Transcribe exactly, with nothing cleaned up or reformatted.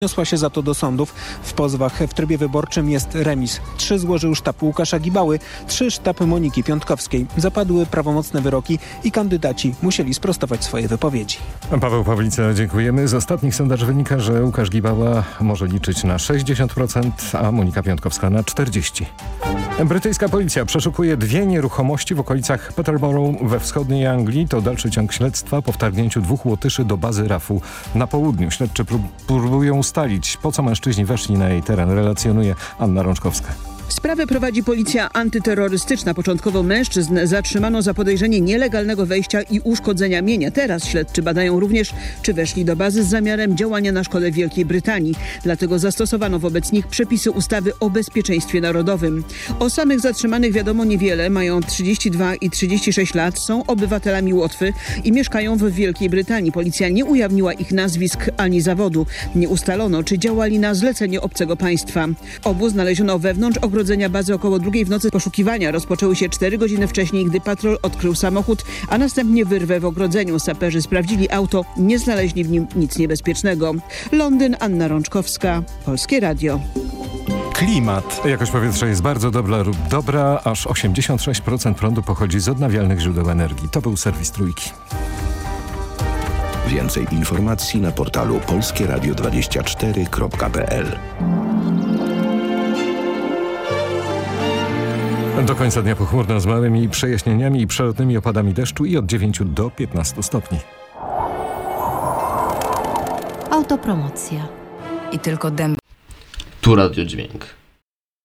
Niosła się za to do sądów. W pozwach w trybie wyborczym jest remis. Trzy złożył sztab Łukasza Gibały, trzy sztab Moniki Piątkowskiej. Zapadły prawomocne wyroki i kandydaci musieli sprostować swoje wypowiedzi. Paweł Pawlica, dziękujemy. Z ostatnich sondaży wynika, że Łukasz Gibała może liczyć na sześćdziesiąt procent, a Monika Piątkowska na czterdzieści procent. Brytyjska policja przeszukuje dwie nieruchomości w okolicach Peterborough we wschodniej Anglii. To dalszy ciąg śledztwa po wtargnięciu dwóch Łotyszy do bazy rafu na południu. Śledczy prób próbują ustalić, po co mężczyźni weszli na jej teren, relacjonuje Anna Rączkowska. Sprawę prowadzi policja antyterrorystyczna. Początkowo mężczyzn zatrzymano za podejrzenie nielegalnego wejścia i uszkodzenia mienia. Teraz śledczy badają również, czy weszli do bazy z zamiarem działania na szkodę Wielkiej Brytanii. Dlatego zastosowano wobec nich przepisy ustawy o bezpieczeństwie narodowym. O samych zatrzymanych wiadomo niewiele. Mają trzydzieści dwa i trzydzieści sześć lat, są obywatelami Łotwy i mieszkają w Wielkiej Brytanii. Policja nie ujawniła ich nazwisk ani zawodu. Nie ustalono, czy działali na zlecenie obcego państwa. Obu znaleziono wewnątrz ogrodzenia bazy około drugiej w nocy. Poszukiwania rozpoczęły się cztery godziny wcześniej, gdy patrol odkrył samochód, a następnie wyrwę w ogrodzeniu. Saperzy sprawdzili auto, nie znaleźli w nim nic niebezpiecznego. Londyn, Anna Rączkowska, Polskie Radio. Klimat. Jakość powietrza jest bardzo dobra lub dobra, aż osiemdziesiąt sześć procent prądu pochodzi z odnawialnych źródeł energii. To był serwis Trójki. Więcej informacji na portalu polskie radio dwadzieścia cztery kropka p l. Do końca dnia pochmurno z małymi przejaśnieniami i przelotnymi opadami deszczu i od dziewięciu do piętnastu stopni. Autopromocja. I tylko dęb. Tu Radio Dźwięk.